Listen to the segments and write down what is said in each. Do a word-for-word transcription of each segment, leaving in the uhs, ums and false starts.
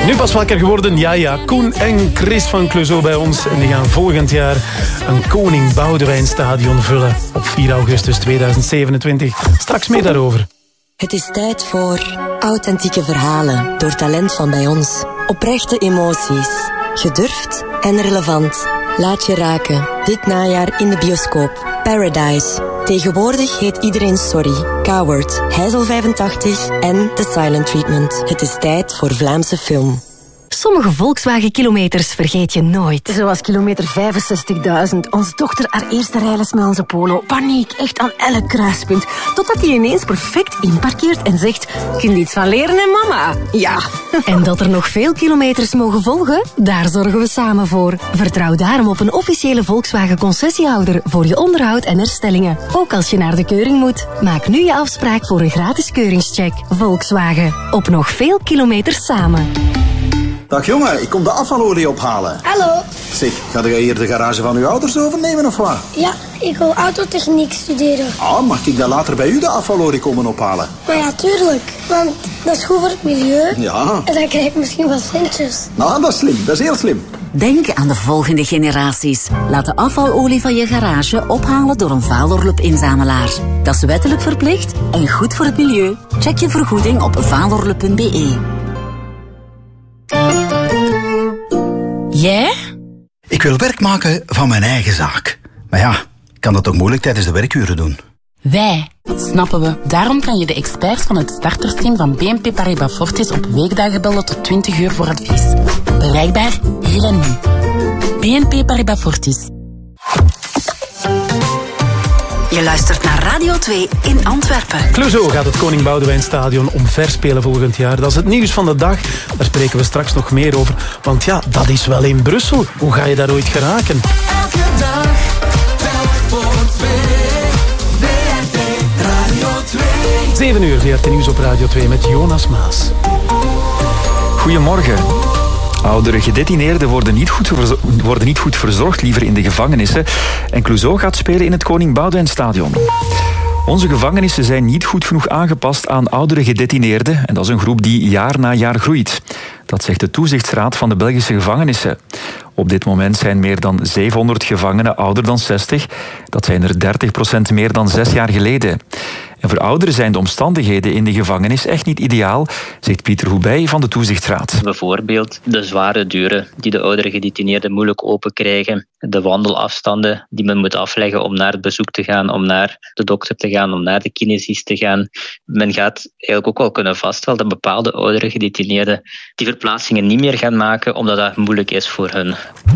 Nu pas wakker geworden, ja ja, Koen en Chris van Clouseau bij ons. En die gaan volgend jaar een Koning Boudewijn stadion vullen op vier augustus tweeduizend zevenentwintig. Straks meer daarover. Het is tijd voor authentieke verhalen door talent van bij ons. Oprechte emoties, gedurfd en relevant. Laat je raken, dit najaar in de bioscoop. Paradise. Tegenwoordig heet iedereen Sorry, Coward, Heizel vijfentachtig en The Silent Treatment. Het is tijd voor Vlaamse film. Sommige Volkswagen-kilometers vergeet je nooit. Zoals kilometer vijfenzestigduizend. Onze dochter haar eerste rijles met onze Polo. Paniek, echt aan elk kruispunt. Totdat hij ineens perfect inparkeert en zegt... Kun je iets van leren, hè, mama? Ja. En dat er nog veel kilometers mogen volgen? Daar zorgen we samen voor. Vertrouw daarom op een officiële Volkswagen-concessiehouder voor je onderhoud en herstellingen. Ook als je naar de keuring moet. Maak nu je afspraak voor een gratis keuringscheck. Volkswagen. Op nog veel kilometers samen. Dag jongen, ik kom de afvalolie ophalen. Hallo. Zeg, ga jij hier de garage van uw ouders overnemen of wat? Ja, ik wil autotechniek studeren. Ah, mag ik dan later bij u de afvalolie komen ophalen? Maar ja, tuurlijk. Want dat is goed voor het milieu. Ja. En dan krijg ik misschien wat centjes. Nou, dat is slim. Dat is heel slim. Denk aan de volgende generaties. Laat de afvalolie van je garage ophalen door een Valorlup-inzamelaar. Dat is wettelijk verplicht en goed voor het milieu. Check je vergoeding op valorlup punt b e. Jij? Ik wil werk maken van mijn eigen zaak. Maar ja, ik kan dat toch moeilijk tijdens de werkuren doen? Wij, snappen we. Daarom kan je de experts van het startersteam van B N P Paribas Fortis op weekdagen bellen tot twintig uur voor advies. Bereikbaar hier en nu. B N P Paribas Fortis. Je luistert naar Radio twee in Antwerpen. Clouseau gaat het Koning Boudewijn stadion omverspelen volgend jaar. Dat is het nieuws van de dag. Daar spreken we straks nog meer over. Want ja, dat is wel in Brussel. Hoe ga je daar ooit geraken? Elke dag, telk voor twee. V R T Radio twee. zeven uur, V R T Nieuws op Radio twee met Jonas Maas. Goedemorgen. Oudere gedetineerden worden niet, goed verzo- worden niet goed verzorgd, liever in de gevangenissen. En Clouseau gaat spelen in het Koning Boudewijn stadion. Onze gevangenissen zijn niet goed genoeg aangepast aan oudere gedetineerden. En dat is een groep die jaar na jaar groeit. Dat zegt de toezichtsraad van de Belgische gevangenissen. Op dit moment zijn meer dan zevenhonderd gevangenen ouder dan zestig. Dat zijn er dertig procent meer dan zes jaar geleden. En voor ouderen zijn de omstandigheden in de gevangenis echt niet ideaal, zegt Pieter Hoebij van de Toezichtsraad. Bijvoorbeeld de zware deuren die de oudere gedetineerden moeilijk open krijgen. De wandelafstanden die men moet afleggen om naar het bezoek te gaan, om naar de dokter te gaan, om naar de kinesist te gaan. Men gaat eigenlijk ook wel kunnen vaststellen dat bepaalde oudere gedetineerden die verplaatsingen niet meer gaan maken, omdat dat moeilijk is voor hen.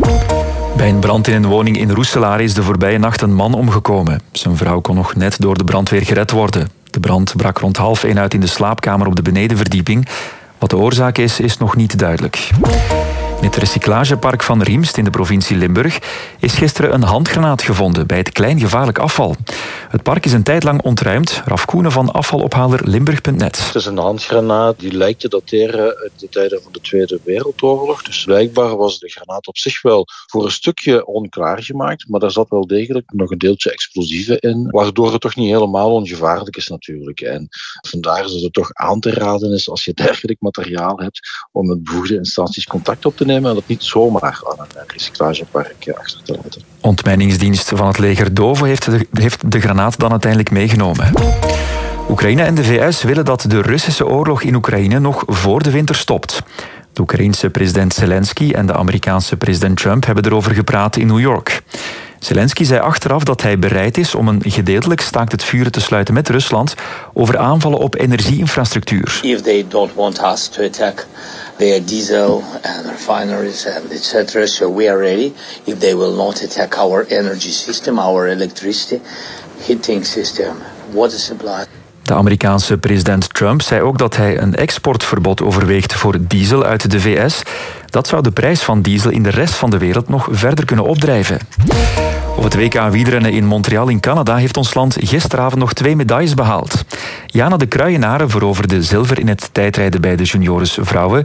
Bij een brand in een woning in Roeselaar is de voorbije nacht een man omgekomen. Zijn vrouw kon nog net door de brandweer gered worden. De brand brak rond half één uit in de slaapkamer op de benedenverdieping. Wat de oorzaak is, is nog niet duidelijk. In het recyclagepark van Riemst in de provincie Limburg is gisteren een handgranaat gevonden bij het klein gevaarlijk afval. Het park is een tijd lang ontruimd. Raf Koenen van afvalophaler Limburg punt net. Het is een handgranaat die lijkt te dateren uit de tijden van de Tweede Wereldoorlog. Dus blijkbaar was de granaat op zich wel voor een stukje onklaar gemaakt, maar daar zat wel degelijk nog een deeltje explosieven in, waardoor het toch niet helemaal ongevaarlijk is natuurlijk. En vandaar dat het toch aan te raden is als je dergelijk materiaal hebt om met bevoegde instanties contact op te nemen en dat niet zomaar aan een recyclagepark achter te laten. Ontmijningsdienst van het leger Dovo heeft de, heeft de granaat dan uiteindelijk meegenomen. Oekraïne en de V S willen dat de Russische oorlog in Oekraïne nog voor de winter stopt. De Oekraïense president Zelensky en de Amerikaanse president Trump hebben erover gepraat in New York. Zelensky zei achteraf dat hij bereid is om een gedeeltelijk staakt het vuren te sluiten met Rusland over aanvallen op energieinfrastructuur. If they don't want us to attack their diesel and refineries and et cetera, so we are ready. If they will not attack our energy system, our electricity, heating system, water supply. De Amerikaanse president Trump zei ook dat hij een exportverbod overweegt voor diesel uit de V S. Dat zou de prijs van diesel in de rest van de wereld nog verder kunnen opdrijven. Op het W K wielrennen in Montreal in Canada heeft ons land gisteravond nog twee medailles behaald. Jana de Kruijenaren veroverde zilver in het tijdrijden bij de juniores vrouwen.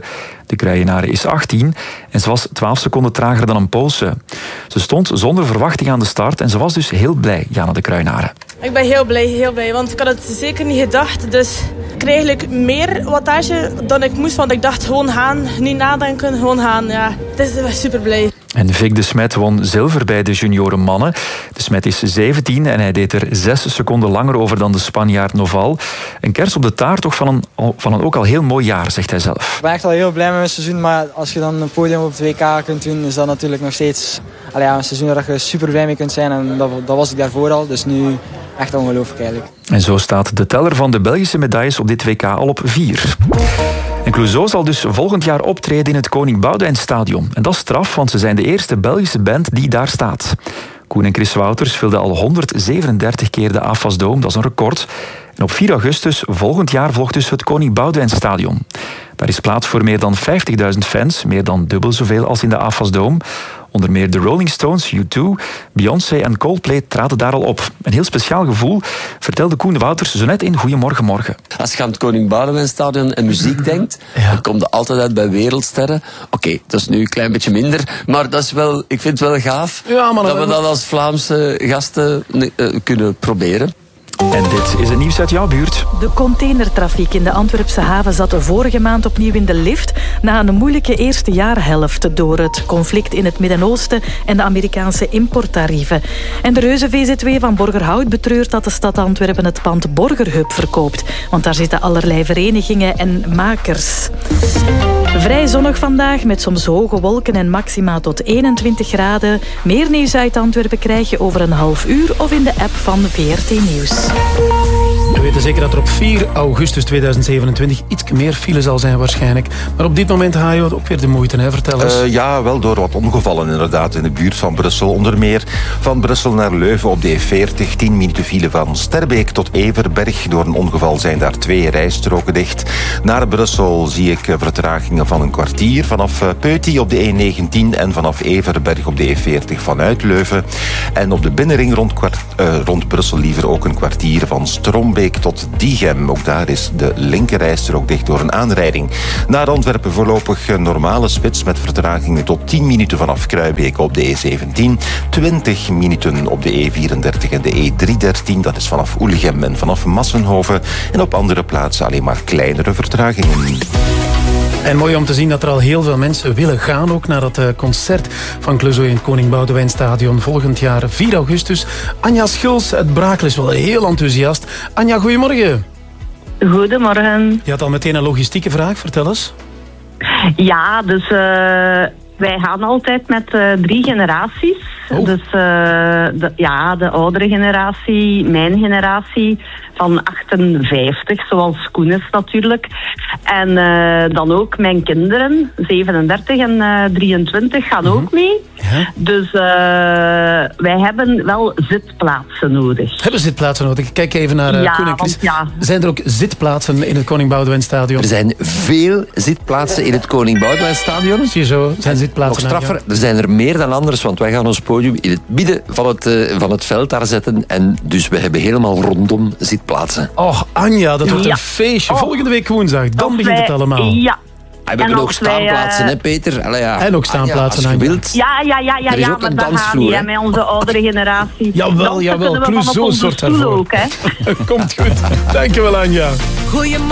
De Kruijenare is achttien en ze was twaalf seconden trager dan een Poolse. Ze stond zonder verwachting aan de start en ze was dus heel blij, Jana de Kruijenare. Ik ben heel blij, heel blij, want ik had het zeker niet gedacht. Dus ik kreeg eigenlijk meer wattage dan ik moest, want ik dacht gewoon gaan, niet nadenken, gewoon gaan. Ja, het is super blij. En Vic de Smet won zilver bij de junioren mannen. De Smet is zeventien en hij deed er zes seconden langer over dan de Spanjaard Noval. Een kers op de taart toch van een, van een ook al heel mooi jaar, zegt hij zelf. Ik ben echt al heel blij met mijn seizoen, maar als je dan een podium op het W K kunt doen, is dat natuurlijk nog steeds allee, ja, een seizoen waar je super blij mee kunt zijn. En dat, dat was ik daarvoor al, dus nu echt ongelooflijk eigenlijk. En zo staat de teller van de Belgische medailles op dit W K al op vier. En Clouseau zal dus volgend jaar optreden in het Koning Boudewijnstadion. En dat is straf, want ze zijn de eerste Belgische band die daar staat. Koen en Chris Wouters vulden al honderdzevenendertig keer de A F A S Dome, dat is een record. En op vier augustus volgend jaar volgt dus het Koning Boudewijnstadion. Daar is plaats voor meer dan vijftigduizend fans, meer dan dubbel zoveel als in de A F A S Dome. Onder meer de Rolling Stones, U twee, Beyoncé en Coldplay traden daar al op. Een heel speciaal gevoel, vertelde Koen Wouters zo net in Goedemorgen Morgen. Als je aan het Koning Boudewijnstadion en muziek denkt, ja. dan komt je altijd uit bij wereldsterren. Oké, okay, dat is nu een klein beetje minder, maar dat is wel, ik vind het wel gaaf ja, maar dat we dat als Vlaamse gasten uh, kunnen proberen. En dit is het nieuws uit jouw buurt. De containertrafiek in de Antwerpse haven zat vorige maand opnieuw in de lift na een moeilijke eerste jaarhelft door het conflict in het Midden-Oosten en de Amerikaanse importtarieven. En de reuze V Z W van Borgerhout betreurt dat de stad Antwerpen het pand Borgerhub verkoopt, want daar zitten allerlei verenigingen en makers. Vrij zonnig vandaag, met soms hoge wolken en maxima tot eenentwintig graden. Meer nieuws uit Antwerpen krijg je over een half uur of in de app van V R T Nieuws. We weten zeker dat er op vier augustus tweeduizend zevenentwintig iets meer file zal zijn waarschijnlijk. Maar op dit moment ga je ook weer de moeite, hè? Vertel eens. Uh, ja, wel door wat ongevallen inderdaad in de buurt van Brussel. Onder meer van Brussel naar Leuven op de E veertig. tien minuten file van Sterbeek tot Everberg. Door een ongeval zijn daar twee rijstroken dicht. Naar Brussel zie ik vertragingen van een kwartier. Vanaf Peuty op de E negentien en vanaf Everberg op de E veertig vanuit Leuven. En op de binnenring rond, uh, rond Brussel liever ook een kwartier van Strombeek tot Diegem. Ook daar is de linkerrijstrook dicht door een aanrijding. Naar Antwerpen voorlopig een normale spits met vertragingen tot tien minuten vanaf Kruibeke op de E zeventien, twintig minuten op de E vierendertig en de E driehonderddertien. Dat is vanaf Oelegem en vanaf Massenhoven. En op andere plaatsen alleen maar kleinere vertragingen. En mooi om te zien dat er al heel veel mensen willen gaan ook naar het concert van Clouseau in het Koning Boudewijnstadion volgend jaar vier augustus. Anja Schulz uit Brakel is wel heel enthousiast. Anja, goedemorgen. Goedemorgen. Je had al meteen een logistieke vraag, vertel eens. Ja, dus uh, wij gaan altijd met uh, drie generaties. Oh. Dus uh, de, ja, de oudere generatie, mijn generatie van achtenvijftig, zoals Koen is natuurlijk. En uh, dan ook mijn kinderen, zevenendertig en uh, drieëntwintig, gaan mm-hmm. ook mee. Ja. Dus uh, wij hebben wel zitplaatsen nodig. Hebben zitplaatsen nodig? Kijk even naar uh, ja, Koen en Chris. Ja. Zijn er ook zitplaatsen in het Koning Boudewijnstadion? Er zijn veel zitplaatsen in het Koning Boudewijnstadion. Zie je zo, zijn zitplaatsen. Nog straffer, er zijn er meer dan anders, want wij gaan ons podium in het midden van het, uh, van het veld daar zetten. En dus we hebben helemaal rondom zitplaatsen. Och, Anja, dat wordt ja. een feestje. Oh. Volgende week woensdag, dan of begint wij, het allemaal. Ja. Ah, we hebben ook staanplaatsen, wij, uh... hè, Peter? Allee, ja. En ook staanplaatsen, ah, ja, als je wilt. Ja, ja, ja, ja, ja maar dat gaat niet, hè, met onze oudere generatie. Jawel, jawel, Clouseau zorgt daarvoor. Ook, hè. Komt goed. Dankjewel, Anja. Goedemorgen.